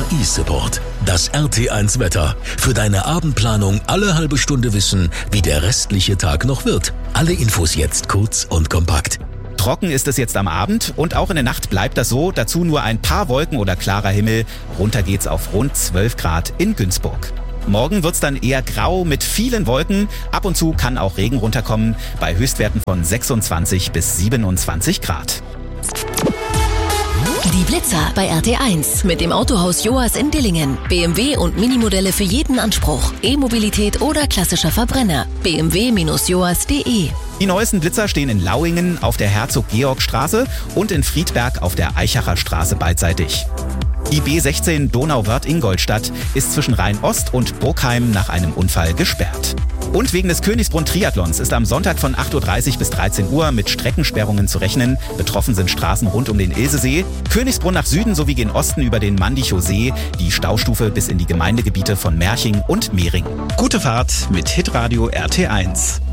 eSupport. Das RT1 Wetter. Für deine Abendplanung alle halbe Stunde wissen, wie der restliche Tag noch wird. Alle Infos jetzt kurz und kompakt. Trocken ist es jetzt am Abend und auch in der Nacht bleibt das so. Dazu nur ein paar Wolken oder klarer Himmel. Runter geht's auf rund 12 Grad in Günzburg. Morgen wird's dann eher grau mit vielen Wolken. Ab und zu kann auch Regen runterkommen bei Höchstwerten von 26 bis 27 Grad. Die Blitzer bei RT1 mit dem Autohaus Joas in Dillingen. BMW und Minimodelle für jeden Anspruch. E-Mobilität oder klassischer Verbrenner. bmw-joas.de. Die neuesten Blitzer stehen in Lauingen auf der Herzog-Georg-Straße und in Friedberg auf der Eichacher Straße beidseitig. Die B16 Donauwörth-Ingolstadt ist zwischen Rhein-Ost und Burgheim nach einem Unfall gesperrt. Und wegen des Königsbrunn-Triathlons ist am Sonntag von 8.30 Uhr bis 13 Uhr mit Streckensperrungen zu rechnen. Betroffen sind Straßen rund um den Ilsesee, Königsbrunn nach Süden sowie gen Osten über den Mandichow See, die Staustufe bis in die Gemeindegebiete von Merching und Mehring. Gute Fahrt mit Hitradio RT1.